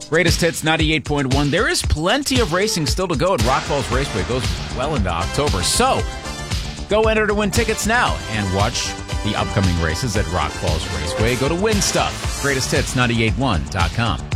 Greatest Hits 98.1. There is plenty of racing still to go at Rock Falls Raceway. It goes well into October. So go enter to win tickets now and watch the upcoming races at Rock Falls Raceway. Go to Win Stuff. GreatestHits981.com.